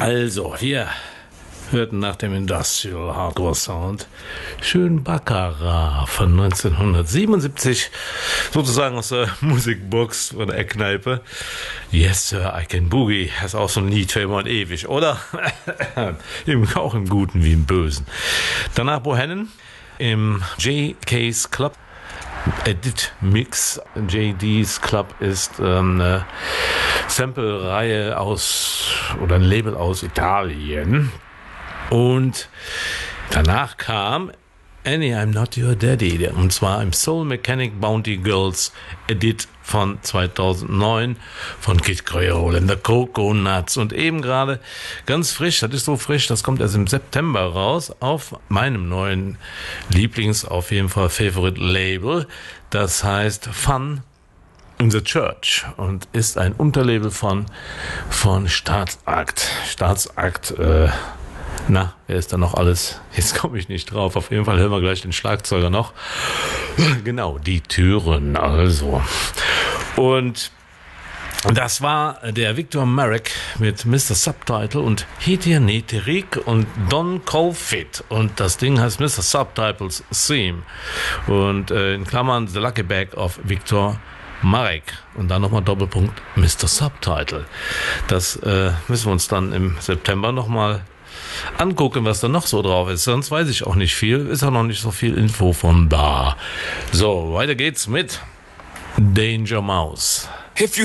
Also, wir hörten nach dem Industrial Hardcore Sound schön Baccarat von 1977, sozusagen aus der Musikbox von der Eckkneipe. Yes, Sir, I Can Boogie. Das ist auch so ein Lied für immer und ewig, oder? Auch im Guten wie im Bösen. Danach Bohannon im JK's Club. Edit Mix. JD's Club ist eine Sample-Reihe oder ein Label aus Italien. Und danach kam Annie, I'm Not Your Daddy, und zwar im Soul Mechanic Bounty Girls Edit von 2009 von Kid Creole and the Cocoa Nuts. Und eben gerade ganz frisch, das ist so frisch, das kommt erst im September raus, auf meinem neuen auf jeden Fall Favorite Label. Das heißt Fun in the Church und ist ein Unterlabel von Staatsakt. Na, wer ist da noch alles? Jetzt komme ich nicht drauf. Auf jeden Fall hören wir gleich den Schlagzeuger noch. Genau, die Türen also. Und das war der Victor Marek mit Mr. Subtitle und Hetia Neterik und Don Colfit. Und das Ding heißt Mr. Subtitles Theme. Und in Klammern The Lucky Bag of Victor Marek. Und dann nochmal Doppelpunkt Mr. Subtitle. Das müssen wir uns dann im September nochmal angucken, was da noch so drauf ist. Sonst weiß ich auch nicht viel. Ist auch noch nicht so viel Info von da. So, weiter geht's mit Danger Mouse.